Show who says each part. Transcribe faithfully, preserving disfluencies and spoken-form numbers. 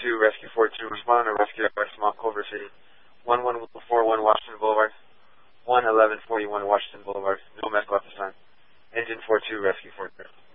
Speaker 1: two, Rescue four two, respond to rescue at West Small Culver City, one one four one Washington Boulevard, one eleven forty-one Washington Boulevard, no medical at this time. Engine four two, Rescue four two.